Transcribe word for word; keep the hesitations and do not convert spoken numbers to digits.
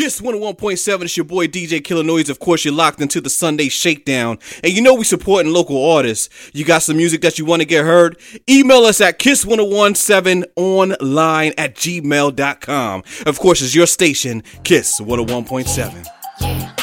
Kiss one oh one point seven, it's your boy D J Killer Noise. Of course, you're locked into the Sunday Shakedown. And you know we supporting local artists. You got some music that you want to get heard? Email us at kiss ten seventeen online at gmail dot com. Of course, it's your station, Kiss one oh one point seven. Yeah.